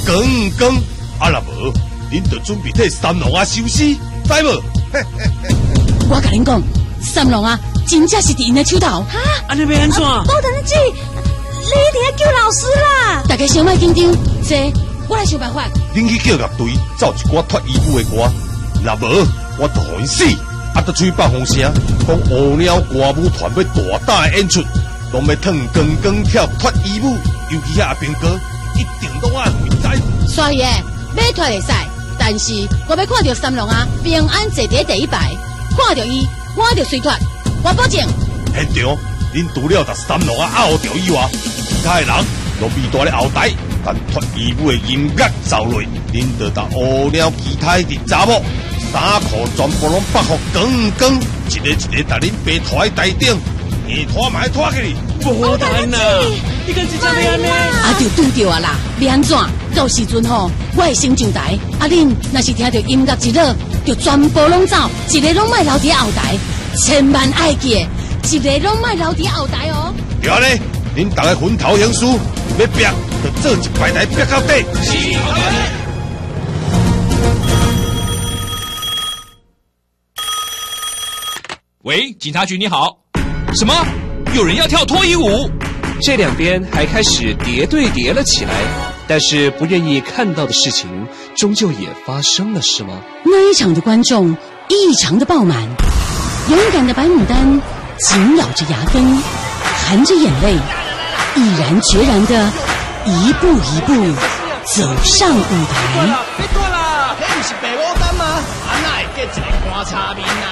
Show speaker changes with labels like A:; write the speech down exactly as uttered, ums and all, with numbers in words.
A: 光光。啊若无，恁就准备替三郎啊收尸，知无？
B: 我甲恁讲，三郎啊，真正是伫因的手头。
C: 哈，安尼要安怎？
D: 包大人姐，你一定要救老师啦！
B: 大家先莫紧张，这我来想办法。
A: 恁去叫乐队奏一寡脱衣舞的歌，若无我就互因死。啊，得出去放风声，讲乌鸟歌舞团要大胆的演出，拢要跳光光跳脱衣舞，尤其遐阿兵哥，一定拢爱会知。
B: 所以要脱会使，但是我要看到三郎啊平安坐伫第一排，看到伊，我就随脱，我保证。
A: 现场恁除了甲三郎啊拗掉以外，其他的人都围住咧后台，但脱衣舞的音乐走落，恁就甲乌鸟其他的查某。衫裤全部拢绑好光光，一个一个带恁爬拖喺台顶，硬拖埋拖起哩。
C: 无谈呐，你敢真正要安尼？
B: 啊，就拄着啊啦！要安怎？到时阵吼，我会先上台，啊恁若是听到音乐一落，就全部拢走，一个拢莫留伫后台，千万爱记，一个拢莫留伫后台哦。
A: 对啊咧，恁大家分头行事，要逼就做一排台逼到底。是。
E: 喂，警察局你好。什么？有人要跳脱衣舞？
F: 这两边还开始叠对叠了起来，但是不愿意看到的事情终究也发生了，是吗？
B: 那一场的观众异常的爆满，勇敢的白牡丹紧咬着牙根，含着眼泪，毅然决然的一步一步走上舞台。
G: 别过啦，那不是白牡丹吗？啊，那会结一个观察面啊。